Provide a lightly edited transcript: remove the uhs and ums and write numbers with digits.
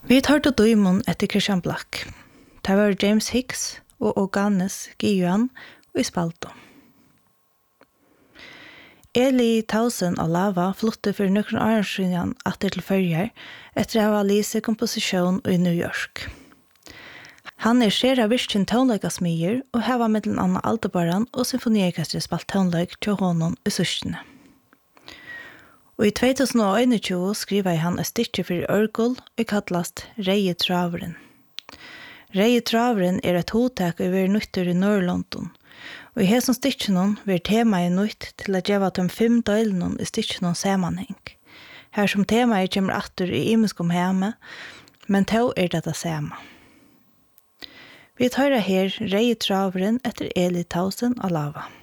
Vi tar til døymon etter Christian Black. Det var James Hicks og Oganes Giuan og Spalto. Eli Towson av Lava flyttet for nøkken årensynjan atter til førjer etter å ha lise komposisjon i New York. Han skjera virkjen tonløykasmyer og heva mellom Anna Aldebaran og symfoniorkestret spalt tonløyk til honom i søskene. Og i 2021 skriver han et stykke for Ørgul og kallast Reie Traveren. Reie Traveren et hotek og er nyttur i Nord-London. Og i hesson stykkenen vil temaet nytt til å gjøre de 5 døylene i stykkenen sammenheng. Her som temaet kommer atter i imenskom heme, men to dette samme. Vi tar her Reie Traveren etter Eli Towson av Lava.